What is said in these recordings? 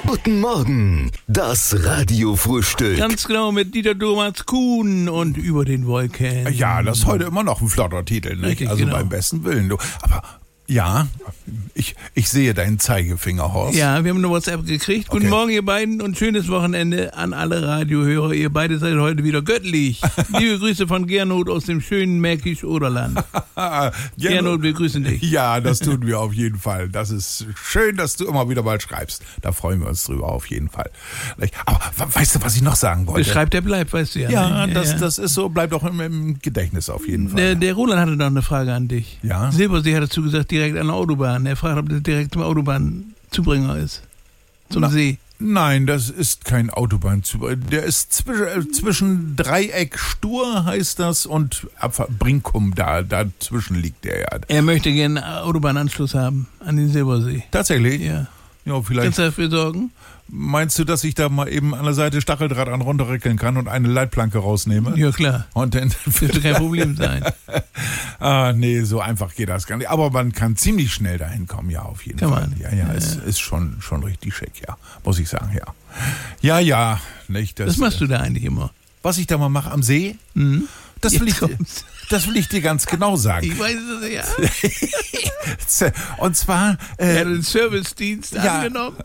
Guten Morgen, das Radiofrühstück. Ganz genau, mit Dieter Thomas Kuhn und über den Wolken. Ja, das ist heute immer noch ein flotter Titel, nicht? Richtig, Also genau. beim besten Willen, du. Aber ja, ich sehe deinen Zeigefinger, Horst. Ja, wir haben eine WhatsApp gekriegt. Guten Okay. Morgen, ihr beiden, und schönes Wochenende an alle Radiohörer. Ihr beide seid heute wieder göttlich. Liebe Grüße von Gernot aus dem schönen Märkisch-Oderland. Gernot, wir grüßen dich. Ja, das tun wir auf jeden Fall. Das ist schön, dass du immer wieder mal schreibst. Da freuen wir uns drüber auf jeden Fall. Aber weißt du, was ich noch sagen wollte? Wer schreibt, der bleibt, weißt du ja. Ja, ne? das ist so, bleibt auch im Gedächtnis auf jeden Fall. Der Roland hatte noch eine Frage an dich. Ja? Silbersee hat dazu gesagt, direkt an der Autobahn. Er fragt, ob das direkt zum Autobahnzubringer ist. Zum See. Nein, das ist kein Autobahnzubringer. Der ist zwischen Dreieck Stur, heißt das, und Brinkum, dazwischen liegt der ja. Er möchte gerne einen Autobahnanschluss haben an den Silbersee. Tatsächlich? Ja. Ja, vielleicht. Kannst du dafür sorgen? Meinst du, dass ich da mal eben an der Seite Stacheldraht an runterrickeln kann und eine Leitplanke rausnehme? Ja, klar. Und dann Dürfte kein Problem sein. nee, so einfach geht das gar nicht. Aber man kann ziemlich schnell dahin kommen, ja, auf jeden Kann Fall. man. Ja, ist schon richtig schick, ja. Muss ich sagen, ja. Ja, nicht? Was machst du da eigentlich immer? Was ich da mal mache am See? Mhm. Das will ich dir ganz genau sagen. Ich weiß es ja. Und zwar... Er hat den Servicedienst angenommen.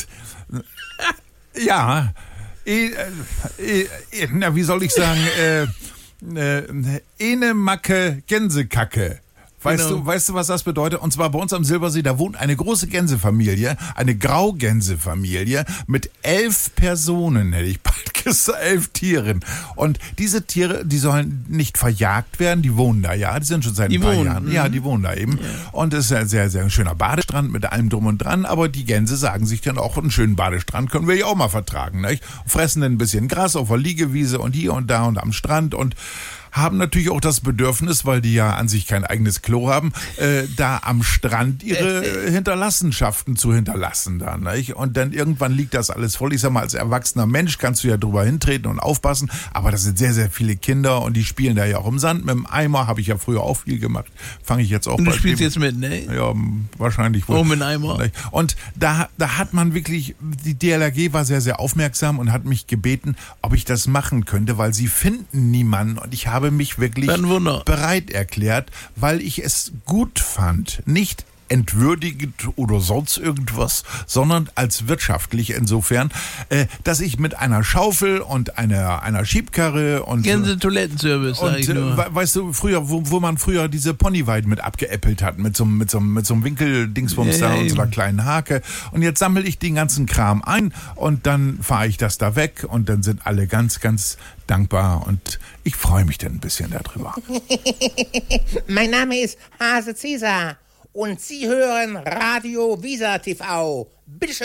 Ja, na, wie soll ich sagen, ene Macke Gänsekacke. Genau. Weißt du, was das bedeutet? Und zwar bei uns am Silbersee, da wohnt eine große Gänsefamilie, eine Graugänsefamilie mit 11 Personen, hätte ich bald gesagt, 11 Tieren. Und diese Tiere, die sollen nicht verjagt werden, die wohnen da, ja, die sind schon seit ein paar Jahren. Ja, die wohnen da eben. Ja. Und es ist ein sehr, sehr schöner Badestrand mit allem drum und dran, aber die Gänse sagen sich dann auch, einen schönen Badestrand können wir ja auch mal vertragen, nicht? Fressen dann ein bisschen Gras auf der Liegewiese und hier und da und am Strand und haben natürlich auch das Bedürfnis, weil die ja an sich kein eigenes Klo haben, da am Strand ihre Hinterlassenschaften zu hinterlassen dann, nicht? Und dann irgendwann liegt das alles voll. Ich sag mal, als erwachsener Mensch kannst du ja drüber hintreten und aufpassen, aber das sind sehr, sehr viele Kinder und die spielen da ja auch im Sand mit dem Eimer, habe ich ja früher auch viel gemacht. Fange ich jetzt auch Und du bald spielst jetzt mit, ne? Ja, wahrscheinlich wohl. Oh, mit dem Eimer. Und da hat man wirklich, die DLRG war sehr, sehr aufmerksam und hat mich gebeten, ob ich das machen könnte, weil sie finden niemanden und ich habe mich wirklich bereit erklärt, weil ich es gut fand, nicht entwürdigend oder sonst irgendwas, sondern als wirtschaftlich insofern, dass ich mit einer Schaufel und einer Schiebkarre und Gänse-Toilettenservice, sag ich nur. Weißt du, früher, wo man früher diese Ponyweiden mit abgeäppelt hat, mit so einem Winkeldingsbums da und so einer kleinen Hake. Und jetzt sammle ich den ganzen Kram ein und dann fahre ich das da weg und dann sind alle ganz, ganz dankbar und ich freue mich dann ein bisschen darüber. Mein Name ist Hase Cäsar und Sie hören Radio Visa TV. Bitte schön.